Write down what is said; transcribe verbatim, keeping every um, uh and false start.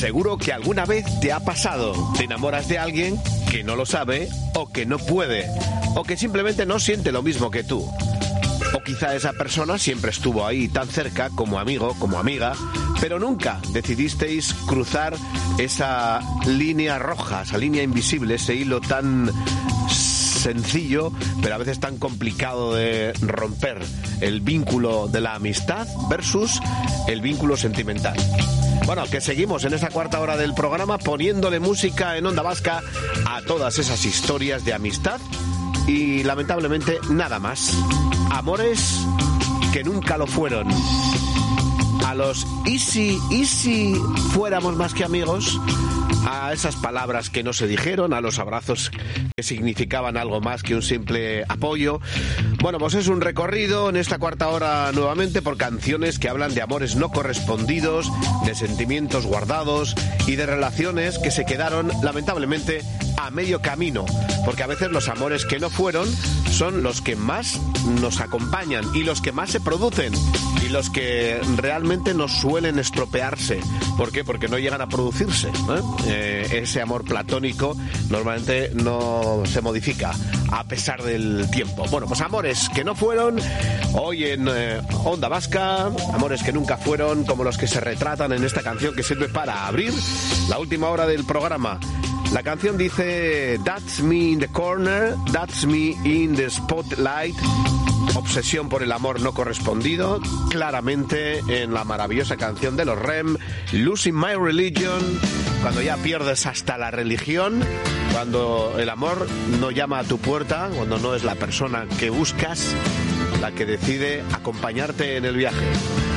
Seguro que alguna vez te ha pasado. Te enamoras de alguien que no lo sabe o que no puede o que simplemente no siente lo mismo que tú. O quizá esa persona siempre estuvo ahí tan cerca como amigo, como amiga, pero nunca decidisteis cruzar esa línea roja, esa línea invisible, ese hilo tan sencillo, pero a veces tan complicado de romper, el vínculo de la amistad versus el vínculo sentimental. Bueno, que seguimos en esta cuarta hora del programa poniéndole música en Onda Vasca a todas esas historias de amistad y lamentablemente nada más. Amores que nunca lo fueron. A los ¿y si, y si fuéramos más que amigos? A esas palabras que no se dijeron, a los abrazos que significaban algo más que un simple apoyo. Bueno, pues es un recorrido en esta cuarta hora nuevamente por canciones que hablan de amores no correspondidos, de sentimientos guardados y de relaciones que se quedaron lamentablemente a medio camino, porque a veces los amores que no fueron son los que más nos acompañan y los que más se producen y los que realmente nos suelen estropearse. ¿Por qué? Porque no llegan a producirse, ¿eh? Eh, ese amor platónico normalmente no se modifica a pesar del tiempo. Bueno, pues amores que no fueron, hoy en eh, Onda Vasca, amores que nunca fueron, como los que se retratan en esta canción que sirve para abrir la última hora del programa. La canción dice That's me in the corner, that's me in the spotlight. Obsesión por el amor no correspondido, claramente en la maravillosa canción de los R E M, Losing My Religion, cuando ya pierdes hasta la religión, cuando el amor no llama a tu puerta, cuando no es la persona que buscas la que decide acompañarte en el viaje.